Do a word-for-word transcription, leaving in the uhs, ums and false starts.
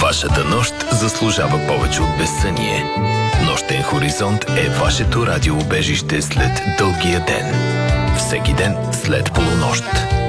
Вашата нощ заслужава повече от безсъние. Нощен хоризонт е вашето радиоубежище след дългия ден. Всеки ден след полунощ.